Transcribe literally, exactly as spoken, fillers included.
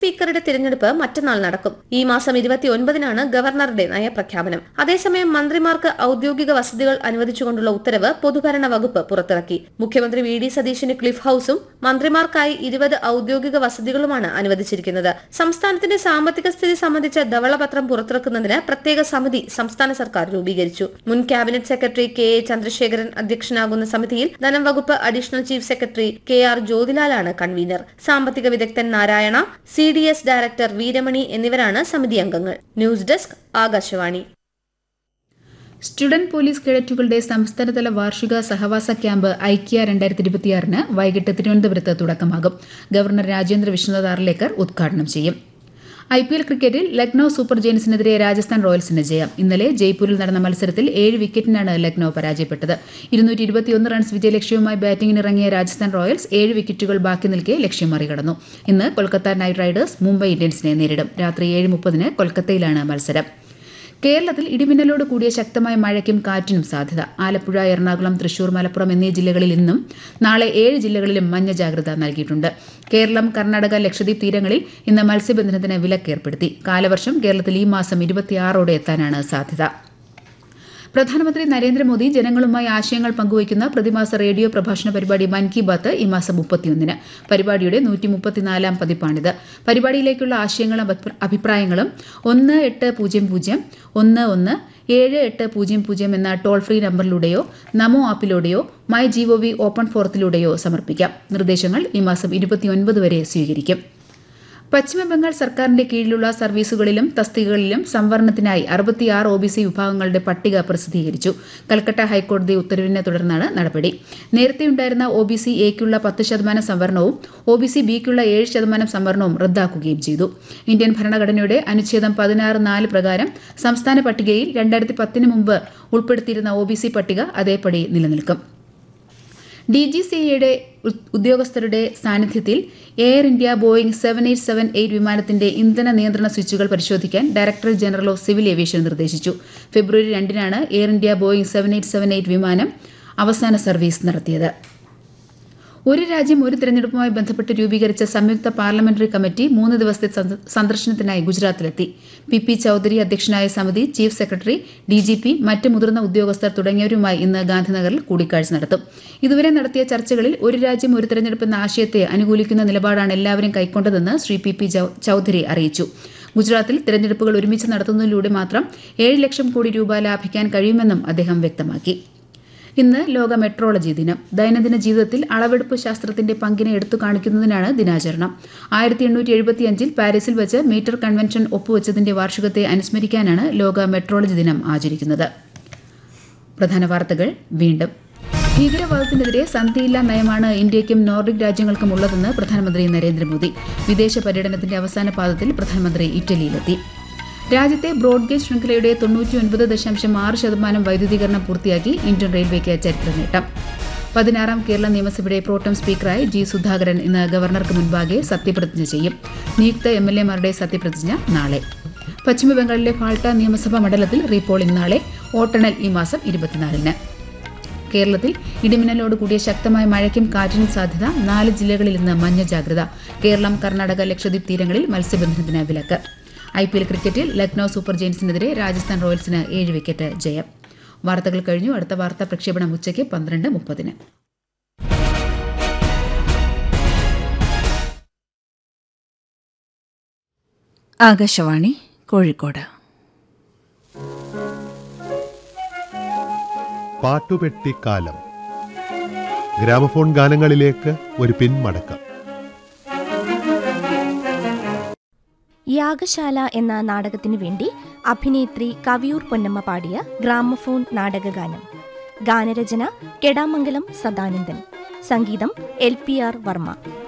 സ്പീക്കറുടെ തിരഞ്ഞെടുപ്പ് മറ്റന്നാൾ നടക്കും. ഈ മാസം ഇരുപത്തിയൊൻപതിനാണ് ഗവർണറുടെ നയപ്രഖ്യാപനം. അതേസമയം മന്ത്രിമാർക്ക് ഔദ്യോഗിക വസതികൾ അനുവദിച്ചുകൊണ്ടുള്ള ഉത്തരവ് പൊതുഭരണ വകുപ്പ് പുറത്തിറക്കി. മുഖ്യമന്ത്രി വി ഡി സതീശന് ക്ലിഫ് ഹൌസും മന്ത്രിമാർക്കായി ഇരുപത് ഔദ്യോഗിക വസതികളുമാണ് അനുവദിച്ചിരിക്കുന്നത്. സംസ്ഥാനത്തിന്റെ സാമ്പത്തിക സ്ഥിതി സംബന്ധിച്ച ധവളപത്രം പുറത്തിറക്കുന്നതിന് പ്രത്യേക സമിതി സംസ്ഥാന സർക്കാർ രൂപീകരിച്ചു. മുൻ cabinet secretary K A Chandrasekharan അധ്യക്ഷനാകുന്ന സമിതിയിൽ ധനം വകുപ്പ് additional chief secretary K R ജ്യോതിലാലാണ് convener. സാമ്പത്തിക വിദഗ്ധൻ Narayana, C D S director Veeramani എന്നിവരാണ് സമിതി അംഗങ്ങൾ. News desk Akashvani. Student police കേഡറ്റുകളുടെ സംസ്ഥാനതല വാർഷിക സഹവാസ ക്യാമ്പ് ഐക്യ രണ്ടായിരത്തി ഇരുപത്തിയാറിന് വൈകിട്ട് തിരുവനന്തപുരത്ത് തുടക്കമാകും. ഗവർണർ രാജേന്ദ്ര വിശ്വനാഥ് ആർലേക്കർ ഉദ്ഘാടനം ചെയ്യും. ഐ പി എൽ ക്രിക്കറ്റിൽ ലക്നൌ സൂപ്പർ ജയൻസിനെതിരെ രാജസ്ഥാൻ റോയൽസിന് ജയം. ഇന്നലെ ജയ്പൂരിൽ നടന്ന മത്സരത്തിൽ ഏഴ് വിക്കറ്റിനാണ് ലക്നൌ പരാജയപ്പെട്ടത്. ഇരുന്നൂറ്റി ഇരുപത്തിയൊന്ന് റൺസ് വിജയലക്ഷ്യവുമായി ബാറ്റിംഗിനിറങ്ങിയ രാജസ്ഥാൻ റോയൽസ് ഏഴ് വിക്കറ്റുകൾ ബാക്കി നിൽക്കെ ലക്ഷ്യം മറികടന്നു. ഇന്ന് കൊൽക്കത്ത നൈറ്റ് റൈഡേഴ്സ് മുംബൈ ഇന്ത്യൻസിനെ നേരിടും. രാത്രി ഏഴ് മുപ്പതിന് കൊൽക്കത്തയിലാണ് മത്സരം. കേരളത്തിൽ ഇടിമിന്നലോട് കൂടിയ ശക്തമായ മഴയ്ക്കും കാറ്റിനും സാധ്യത. ആലപ്പുഴ, എറണാകുളം, തൃശൂർ, മലപ്പുറം എന്നീ ജില്ലകളിൽ ഇന്നും നാളെ ഏഴ് ജില്ലകളിലും മഞ്ഞ ജാഗ്രത നൽകിയിട്ടുണ്ട്. കേരളം, കർണാടക, ലക്ഷദ്വീപ് തീരങ്ങളിൽ ഇന്ന് മത്സ്യബന്ധനത്തിന് വിലക്കേർപ്പെടുത്തി. കാലവർഷം കേരളത്തിൽ ഈ മാസം ഇരുപത്തിയാറോടെ എത്താനാണ് സാധ്യത. പ്രധാനമന്ത്രി നരേന്ദ്രമോദി ജനങ്ങളുമായി ആശയങ്ങൾ പങ്കുവയ്ക്കുന്ന പ്രതിമാസ റേഡിയോ പ്രഭാഷണ പരിപാടി മൻ കി ബാത്ത് ഈ മാസം മുപ്പത്തിയൊന്നിന്. പരിപാടിയുടെ നൂറ്റി മുപ്പത്തിനാലാം പതിപ്പാണിത്. പരിപാടിയിലേക്കുള്ള ആശയങ്ങളും അഭിപ്രായങ്ങളും ഒന്ന് എട്ട് പൂജ്യം പൂജ്യം ഒന്ന് ഒന്ന് ഏഴ് എട്ട് പൂജ്യം പൂജ്യം എന്ന toll free നമ്പറിലൂടെയോ Namo ആപ്പിലൂടെയോ my G O V open ഫോറത്തിലൂടെയോ സമർപ്പിക്കാം. നിർദ്ദേശങ്ങൾ ഈ മാസം ഇരുപത്തിയൊൻപത് വരെ സ്വീകരിക്കും. പശ്ചിമബംഗാൾ സർക്കാരിന്റെ കീഴിലുള്ള സർവീസുകളിലും തസ്തികകളിലും സംവരണത്തിനായി അറുപത്തിയാറ് ഒ ബി സി വിഭാഗങ്ങളുടെ പട്ടിക പ്രസിദ്ധീകരിച്ചു. കൽക്കട്ട ഹൈക്കോടതി ഉത്തരവിനെ തുടർന്നാണ് നടപടി. നേരത്തെയുണ്ടായിരുന്ന ഒ ബി സി എക്കുള്ള പത്ത് ശതമാനം സംവരണവും ഒ ബി സി ബിക്കുള്ള ഏഴ് ശതമാനം സംവരണവും റദ്ദാക്കുകയും ചെയ്തു. ഇന്ത്യൻ ഭരണഘടനയുടെ അനുച്ഛേദം പതിനാറ് നാല് പ്രകാരം സംസ്ഥാന പട്ടികയിൽ രണ്ടായിരത്തി പത്തിന് മുമ്പ് ഉൾപ്പെടുത്തിയിരുന്ന ഒ ബി സി പട്ടിക അതേപടി നിലനിൽക്കും. ഡി ജി സി എയുടെ ഉദ്യോഗസ്ഥരുടെ സാന്നിധ്യത്തിൽ air India Boeing seven eight seven eight വിമാനത്തിന്റെ ഇന്ധന നിയന്ത്രണ സ്വിച്ചുകൾ പരിശോധിക്കാൻ director general of civil aviation നിർദ്ദേശിച്ചു. ഫെബ്രുവരി രണ്ടിനാണ് air India Boeing seven eight seven eight വിമാനം അവസാന സർവീസ് നടത്തിയത്. ഒരു രാജ്യം ഒരു തെരഞ്ഞെടുപ്പുമായി ബന്ധപ്പെട്ട് രൂപീകരിച്ച സംയുക്ത പാർലമെന്ററി കമ്മിറ്റി മൂന്ന് ദിവസത്തെ സന്ദർശനത്തിനായി ഗുജറാത്തിലെത്തി. പി പി ചൌധരി അധ്യക്ഷനായ സമിതി chief secretary, D G P, മറ്റ് മുതിർന്ന ഉദ്യോഗസ്ഥർ തുടങ്ങിയവരുമായി ഇന്ന് ഗാന്ധിനഗറിൽ കൂടിക്കാഴ്ച നടത്തും. ഇതുവരെ നടത്തിയ ചർച്ചകളിൽ ഒരു രാജ്യം ഒരു തെരഞ്ഞെടുപ്പ് എന്ന ആശയത്തെ അനുകൂലിക്കുന്ന നിലപാടാണ് എല്ലാവരും കൈക്കൊണ്ടതെന്ന് ശ്രീ പി പി ചൌധരി അറിയിച്ചു. ഗുജറാത്തിൽ തെരഞ്ഞെടുപ്പുകൾ ഒരുമിച്ച് നടത്തുന്നതിലൂടെ മാത്രം ഏഴ് ലക്ഷം കോടി രൂപ ലാഭിക്കാൻ കഴിയുമെന്നും അദ്ദേഹം വ്യക്തമാക്കി. ഇന്ന് ലോക മെട്രോളജി ദിനം. ദൈനംദിന ജീവിതത്തിൽ അളവെടുപ്പ് ശാസ്ത്രത്തിന്റെ പങ്കിനെ എടുത്തു കാണിക്കുന്നതിനാണ് ദിനാചരണം. ആയിരത്തി എണ്ണൂറ്റി എഴുപത്തിയഞ്ചിൽ പാരീസിൽ വെച്ച് മീറ്റർ കൺവെൻഷൻ ഒപ്പുവെച്ചതിന്റെ വാർഷികത്തെ അനുസ്മരിക്കാനാണ് ലോക മെട്രോളജി ദിനം ആചരിക്കുന്നത്. പ്രധാന വാർത്തകൾ വീണ്ടും. ഭീകരവാദത്തിനെതിരെ സന്ധിയില്ലാ നയമാണ് ഇന്ത്യയ്ക്കും നോർഡിക് രാജ്യങ്ങൾക്കും ഉള്ളതെന്ന് പ്രധാനമന്ത്രി നരേന്ദ്രമോദി. വിദേശ പര്യടനത്തിന്റെ അവസാന പാദത്തിൽ പ്രധാനമന്ത്രി ഇറ്റലിയിലെത്തി. രാജ്യത്തെ ബ്രോഡ്ഗേജ് ശൃംഖലയുടെ തൊണ്ണൂറ്റിയൊൻപത് ദശാംശം ആറ് ശതമാനം വൈദ്യുതീകരണം പൂർത്തിയാക്കി ഇന്ത്യൻ റെയിൽവേക്ക് ചരിത്ര നേട്ടം. പതിനാറാം കേരള നിയമസഭയുടെ പ്രോട്ടം സ്പീക്കറായി ജി സുധാകരൻ ഇന്ന് ഗവർണർക്ക് മുൻപാകെ സത്യപ്രതിജ്ഞ ചെയ്യും. നിയുക്ത എം എൽ എമാരുടെ സത്യപ്രതിജ്ഞ നാളെ. പശ്ചിമബംഗാളിലെ ഫാൾട്ട നിയമസഭാ മണ്ഡലത്തിൽ റീപോളിംഗ് നാളെ. വോട്ടെണ്ണൽ ഈ മാസം ഇരുപത്തിനാലിന്. കേരളത്തിൽ ഇടിമിന്നലോട് കൂടിയ ശക്തമായ മഴയ്ക്കും കാറ്റിനും സാധ്യത. നാല് ജില്ലകളിൽ ഇന്ന് മഞ്ഞ ജാഗ്രത. കേരളം, കർണാടക, ലക്ഷദ്വീപ് തീരങ്ങളിൽ മത്സ്യബന്ധനത്തിന് വിലക്ക്. ഐ പി എൽ ക്രിക്കറ്റിൽ ലക്നൌ സൂപ്പർ ജയൻസിനെതിരെ രാജസ്ഥാൻ റോയൽസിന് ഏഴ് വിക്കറ്റ് ജയം. വാർത്തകൾ കഴിഞ്ഞു. അടുത്ത വാർത്താ പ്രക്ഷേപണം ഉച്ചയ്ക്ക് പന്ത്രണ്ട് മുപ്പതിന്. ആകാശവാണി കോഴിക്കോട്. പാട്ടുപെട്ടിക്കാലം. ഗ്രാമഫോൺ ഗാനങ്ങളിലേക്ക് ഒരു പിന്മടക്കം. യാഗശാല എന്ന നാടകത്തിനു വേണ്ടി അഭിനേത്രി കവിയൂർ പൊന്നമ്മ പാടിയ ഗ്രാമഫോൺ നാടകഗാനം. ഗാനരചന കെടാമംഗലം സദാനന്ദൻ. സംഗീതം എൽ പി ആർ വർമ്മ.